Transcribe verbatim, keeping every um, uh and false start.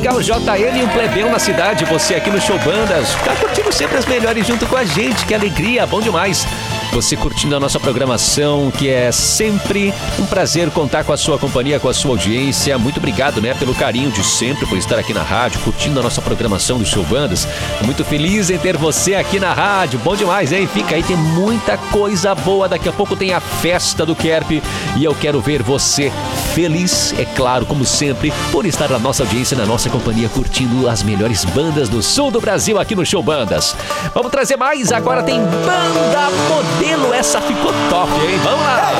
legal, J L e um plebeu na cidade, você aqui no Show Bandas. Tá curtindo sempre as melhores junto com a gente, que alegria, bom demais. Você curtindo a nossa programação, que é sempre um prazer contar com a sua companhia, com a sua audiência. Muito obrigado, né, pelo carinho de sempre, por estar aqui na rádio, curtindo a nossa programação do Show Bandas. Muito feliz em ter você aqui na rádio. Bom demais, hein? Fica aí, tem muita coisa boa. Daqui a pouco tem a festa do Kerp e eu quero ver você feliz, é claro, como sempre, por estar na nossa audiência, na nossa companhia, curtindo as melhores bandas do sul do Brasil aqui no Show Bandas. Vamos trazer mais, agora tem Banda Modelo, essa ficou top, hein? Vamos lá!